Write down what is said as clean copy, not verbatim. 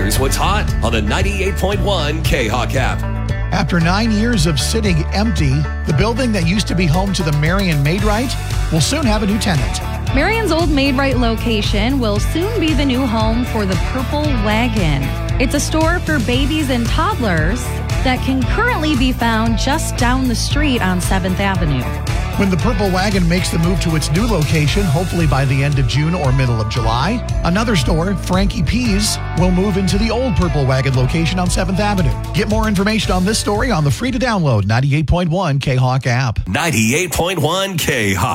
Here's what's hot on the 98.1 K-Hawk app. After 9 years of sitting empty, the building that used to be home to the Marion Maid-Rite will soon have a new tenant. Marion's old Maid-Rite location will soon be the new home for the Purple Wagon. It's a store for babies and toddlers that can currently be found just down the street on 7th Avenue. When the Purple Wagon makes the move to its new location, hopefully by the end of June or middle of July, another store, Frankie P's, will move into the old Purple Wagon location on 7th Avenue. Get more information on this story on the free-to-download 98.1 K-Hawk app. 98.1 K-Hawk.